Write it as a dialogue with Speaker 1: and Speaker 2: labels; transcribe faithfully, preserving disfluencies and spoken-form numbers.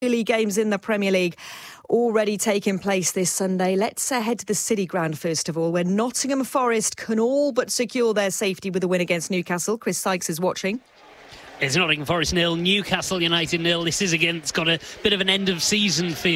Speaker 1: League games in the Premier League already taking place this Sunday. Let's uh, head to the City Ground first of all, where Nottingham Forest can all but secure their safety with a win against Newcastle. Chris Sykes is watching.
Speaker 2: It's Nottingham Forest nil, Newcastle United nil. This is again, it's got a bit of an end of season feel.